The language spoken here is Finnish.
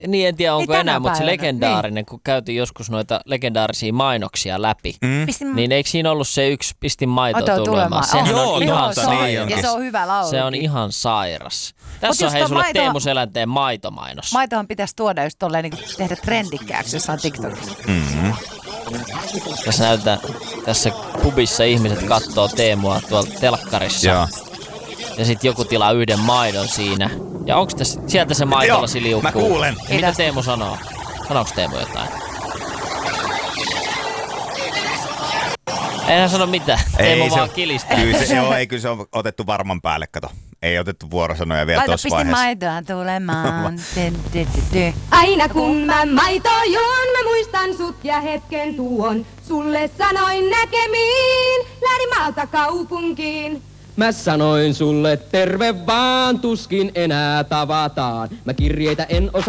Niin, en tiedä onko Niin enää, mutta se päivänä, legendaarinen, kun käytiin joskus noita legendaarisia mainoksia läpi, niin eikö siinä ollut se yksi pistin maitoa tulemaan? Sehän on ihan sairas. Ja se on hyvä laulu. Se on ihan sairas. Tässä on hei sulle Teemu Selänteen maitomainos. Maitohan pitäisi tuoda just tolleen niin tehdä trendikkääksi jossain TikTokissa. Tässä näytetään, tässä pubissa ihmiset katsoo Teemua tuolla telkkarissa. Joo. Ja sitten joku tilaa yhden maidon siinä. Ja onko tässä, sieltä se maitolasi liukkuu? Mä kuulen. Ja mitä Teemu sanoo? Sanooko Teemu jotain? Ei hän sano mitään. Teemu vaan kilistää. Kyllä se on otettu varman päälle, kato. Ei otettu vuorosanoja vielä tuossa vaiheessa. Maitoa tulemaan. Aina kun mä maitoa juon, mä muistan sut ja hetken tuon. Sulle sanoin näkemiin, lähdin maalta kaupunkiin. Mä sanoin sulle terve vaan, tuskin enää tavataan. Mä kirjeitä en osaa.